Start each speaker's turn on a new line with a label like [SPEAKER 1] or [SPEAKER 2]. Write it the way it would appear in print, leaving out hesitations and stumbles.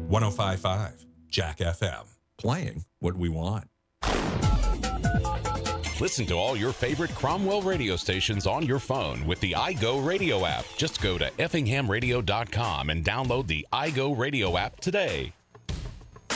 [SPEAKER 1] 105.5 Jack FM. Playing what we want.
[SPEAKER 2] Listen to all your favorite Cromwell radio stations on your phone with the iGo Radio app. Just go to effinghamradio.com and download the iGo Radio app today.